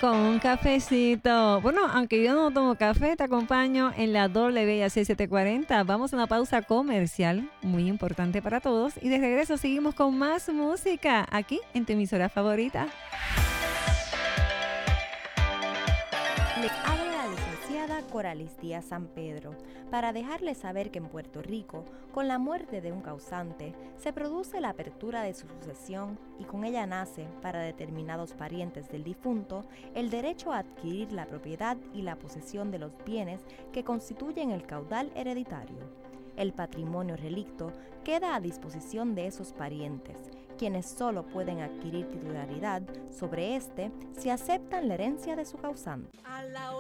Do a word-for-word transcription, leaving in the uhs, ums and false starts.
Con un cafecito. Bueno, aunque yo no tomo café, te acompaño en la W C setecientos cuarenta. Vamos a una pausa comercial muy importante para todos y de regreso seguimos con más música aquí en tu emisora favorita. Les habla la licenciada Coralis Díaz San Pedro para dejarles saber que en Puerto Rico, con la muerte de un causante, se produce la apertura de su sucesión y con ella nace, para determinados parientes del difunto, el derecho a adquirir la propiedad y la posesión de los bienes que constituyen el caudal hereditario. El patrimonio relicto queda a disposición de esos parientes, quienes solo pueden adquirir titularidad sobre este si aceptan la herencia de su causante.